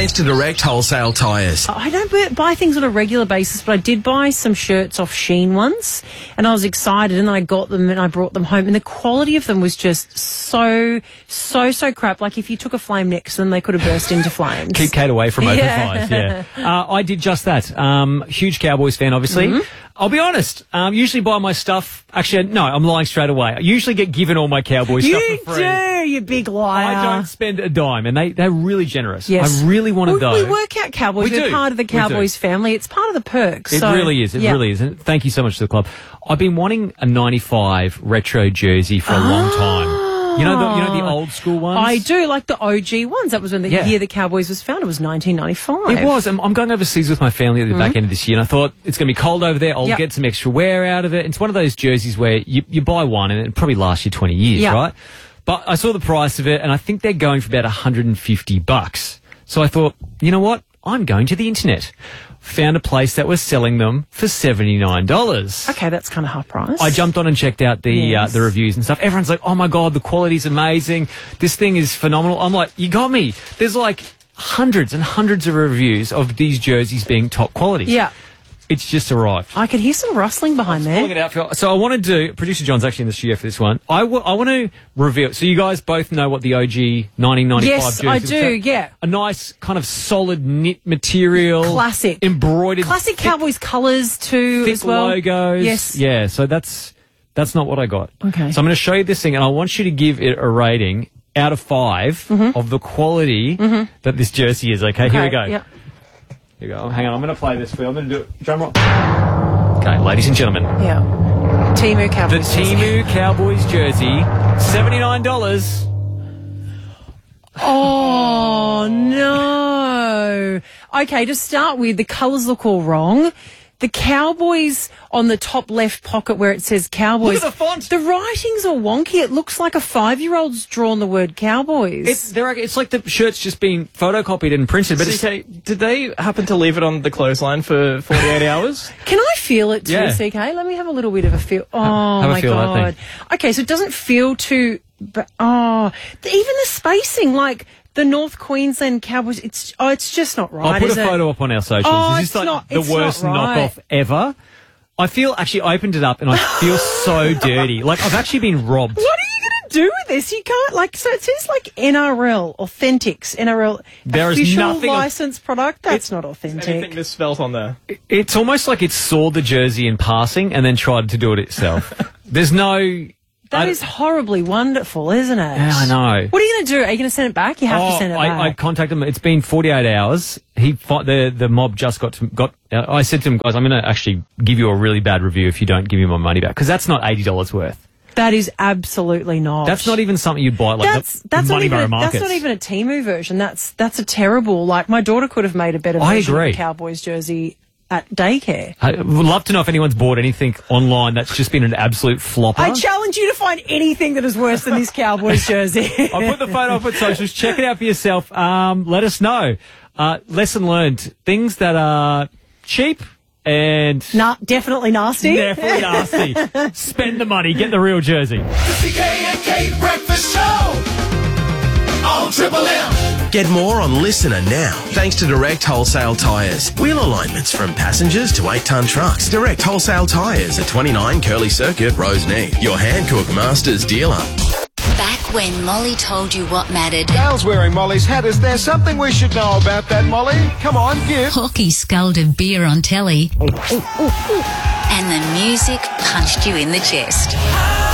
Thanks to Direct Wholesale Tyres. I don't buy things on a regular basis, but I did buy some shirts off Shein once, and I was excited, and then I got them and I brought them home, and the quality of them was just so crap. Like if you took a flame next to them, they could have burst into flames. Keep Kate away from open fires, yeah. I did just that. Huge Cowboys fan, obviously. I'll be honest, usually buy my stuff... Actually, no, I'm lying straight away. I usually get given all my Cowboys stuff for free. You do, you big liar. I don't spend a dime, and they're really generous. Yes. I really wanted those. We work out Cowboys. We're part of the Cowboys family. It's part of the perks. It really is. It really is. And thank you so much to the club. I've been wanting a 95 retro jersey for a long time. You know the old school ones? I do, like the OG ones. That was when the year the Cowboys was founded. It was 1995. It was. I'm going overseas with my family at the back end of this year, and I thought it's going to be cold over there. I'll get some extra wear out of it. It's one of those jerseys where you buy one and it probably lasts you 20 years, right? But I saw the price of it, and I think they're going for about $150. So I thought, you know what? I'm going to the internet. Found a place that was selling them for $79. Okay, that's kind of half price. I jumped on and checked out the reviews and stuff. Everyone's like, oh my God, the quality's amazing. This thing is phenomenal. I'm like, you got me. There's like hundreds and hundreds of reviews of these jerseys being top quality. Yeah. It's just arrived. I could hear some rustling behind there. Pulling it out for, so I wanted to, producer John's actually in the studio for this one. I want to reveal, so you guys both know what the OG 1995 jersey Yes, I do, yeah. A nice kind of solid knit material. Classic. Embroidered. Classic Cowboys colours too thick as well. Logos. Yes. Yeah, so that's not what I got. Okay. So I'm going to show you this thing, and I want you to give it a rating out of 5 of the quality that this jersey is. Okay, here we go. Yep. Here we go. Hang on, I'm going to play this for you. I'm going to do it. Drum roll. Okay, ladies and gentlemen. Yeah. Temu Cowboys. The Temu Cowboys jersey, $79. Oh, no. Okay, to start with, the colours look all wrong. The Cowboys on the top left pocket where it says Cowboys. Look at the font. The writing's all wonky. It looks like a 5-year-old's drawn the word Cowboys. It's like the shirt's just been photocopied and printed. But CK, did they happen to leave it on the clothesline for 48 hours? Can I feel it too, Yeah. CK? Let me have a little bit of a feel. Oh, have a my feel of that God. Okay, so it doesn't feel too... But, even the spacing, like... The North Queensland Cowboys, it's just not right, I'll put is a it? photo up on our socials. Oh, is this like the it's worst not right. knockoff ever? I opened it up and I feel so dirty. Like I've actually been robbed. What are you going to do with this? You can't, so it says NRL, Authentics, NRL, There is official nothing licensed product. That's not Anything authentic. misspelt on there? It's almost like it saw the jersey in passing and then tried to do it itself. There's no... That is horribly wonderful, isn't it? Yeah, I know. What are you going to do? Are you going to send it back? You have to send it back. I contacted him. It's been 48 hours. The mob just got. I said to him, guys, I'm going to actually give you a really bad review if you don't give me my money back, because that's not $80 worth. That is absolutely not. That's not even something you'd buy at that's Money Barrow Markets. That's not even a Temu version. That's a terrible. Like my daughter could have made a better version of the Cowboys jersey at daycare. I would love to know if anyone's bought anything online that's just been an absolute flopper. I challenge you to find anything that is worse than this Cowboys jersey. I put the photo up on socials. Check it out for yourself. Let us know. Lesson learned. Things that are cheap and... definitely nasty. Definitely nasty. Spend the money. Get the real jersey. The CK and Kate Breakfast Show on Triple M. Get more on Listener now, thanks to Direct Wholesale Tyres. Wheel alignments from passengers to 8-ton trucks. Direct Wholesale Tyres at 29 Curly Circuit, Roseneath. Your Hankook Masters dealer. Back when Molly told you what mattered. Gail's wearing Molly's hat. Is there something we should know about that, Molly? Come on, give. Hawkey sculled a beer on telly. And the music punched you in the chest.